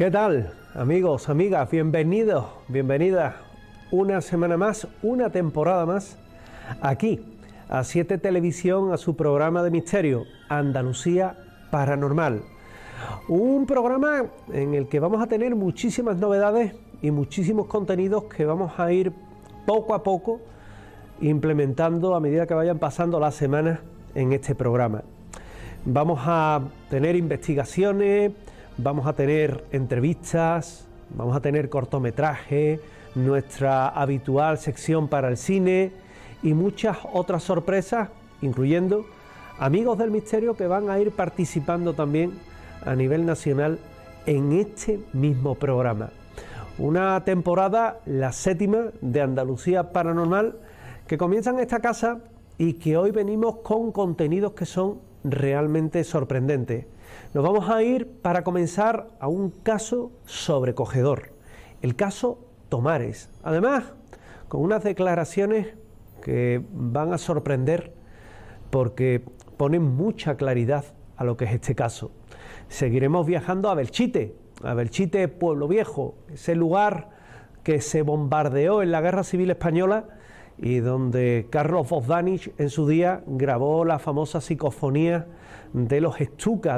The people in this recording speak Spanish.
¿Qué tal, amigos, amigas? Bienvenidos, bienvenidas una semana más, una temporada más, aquí, a 7 Televisión, a su programa de misterio, Andalucía Paranormal. Un programa en el que vamos a tener muchísimas novedades y muchísimos contenidos que vamos a ir poco a poco implementando a medida que vayan pasando las semanas en este programa. Vamos a tener investigaciones, vamos a tener entrevistas, vamos a tener cortometrajes, nuestra habitual sección para el cine y muchas otras sorpresas, incluyendo amigos del misterio que van a ir participando también a nivel nacional en este mismo programa. Una temporada, la 7ª de Andalucía Paranormal, que comienza en esta casa y que hoy venimos con contenidos que son realmente sorprendentes. Nos vamos a ir para comenzar a un caso sobrecogedor, el caso Tomares. Además, con unas declaraciones que van a sorprender porque ponen mucha claridad a lo que es este caso. Seguiremos viajando a Belchite, Pueblo Viejo, ese lugar que se bombardeó en la Guerra Civil Española y donde Carlos Bogdanich en su día grabó la famosa psicofonía de los Stuka.